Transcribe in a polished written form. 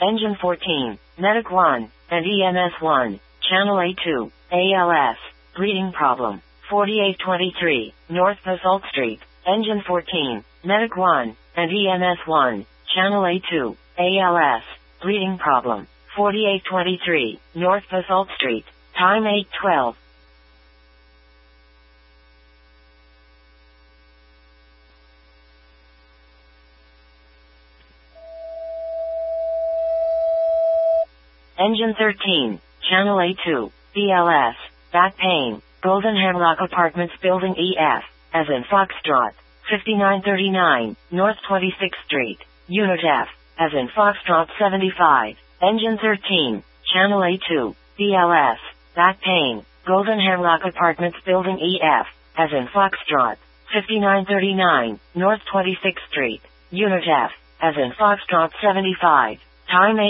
Engine 14, Medic 1, and EMS 1, Channel A2, ALS, breeding problem, 4823, North Basalt Street, Engine 14, Medic 1, and EMS 1, Channel A2, ALS, breeding problem, 4823, North Basalt Street, time 8:12. Engine 13, Channel A2, BLS, back pain, Golden Hemlock Apartments Building EF, as in Foxtrot, 5939, North 26th Street, Unit F, as in Foxtrot 75, Engine 13, Channel A2, BLS, back pain, Golden Hemlock Apartments Building EF, as in Foxtrot, 5939, North 26th Street, Unit F, as in Foxtrot 75, time